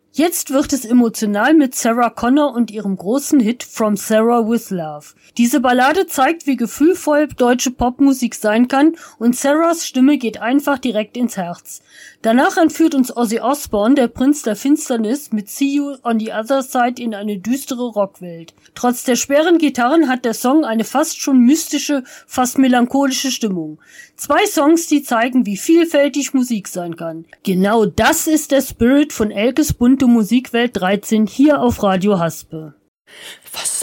Jetzt wird es emotional mit Sarah Connor und ihrem großen Hit From Sarah with Love. Diese Ballade zeigt, wie gefühlvoll deutsche Popmusik sein kann und Sarahs Stimme geht einfach direkt ins Herz. Danach entführt uns Ozzy Osbourne, der Prinz der Finsternis, mit See You on the Other Side in eine düstere Rockwelt. Trotz der schweren Gitarren hat der Song eine fast schon mystische, fast melancholische Stimmung. 2 Songs, die zeigen, wie vielfältig Musik sein kann. Genau das ist der Spirit von Elkes bunte Musikwelt 13 hier auf Radio Haspe.